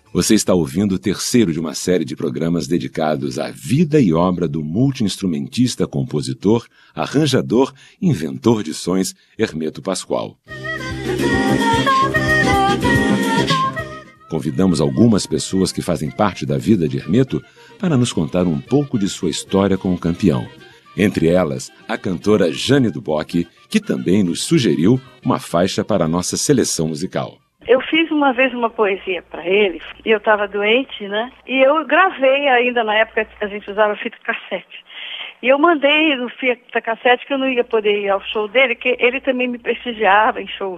Você está ouvindo o terceiro de uma série de programas dedicados à vida e obra do multi-instrumentista, compositor, arranjador, inventor de sons, Hermeto Pascoal. Convidamos algumas pessoas que fazem parte da vida de Hermeto para nos contar um pouco de sua história com o campeão. Entre elas, a cantora Jane do Bock, que também nos sugeriu uma faixa para a nossa seleção musical. Eu fiz uma vez uma poesia para ele, e eu estava doente, né? E eu gravei ainda na época, a gente usava fita cassete. E eu mandei no fita cassete que eu não ia poder ir ao show dele, que ele também me prestigiava em show